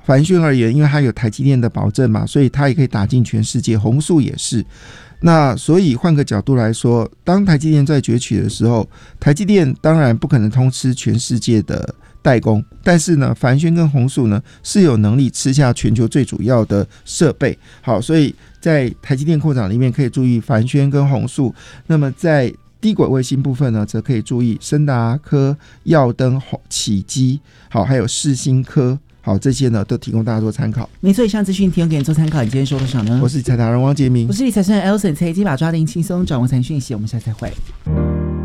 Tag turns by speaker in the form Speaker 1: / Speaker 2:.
Speaker 1: 凡轩而言，因为它有台积电的保证嘛，所以它也可以打进全世界，弘塑也是。那所以换个角度来说，当台积电在崛起的时候，台积电当然不可能通吃全世界的代工，但是呢，凡轩跟弘塑呢是有能力吃下全球最主要的设备。好，所以在台积电扩展里面可以注意凡轩跟弘塑，那么在低轨卫星部分呢，则可以注意昇达科、耀登、启基，好，还有世新科。好，这些呢都提供大家做参考。
Speaker 2: 没错，以上资讯提供给你做参考。你今天收多少呢？
Speaker 1: 我是理财达人汪杰明，
Speaker 2: 我是理财专员 Elson， 财经把抓定轻松掌握财讯息。我们下次再会。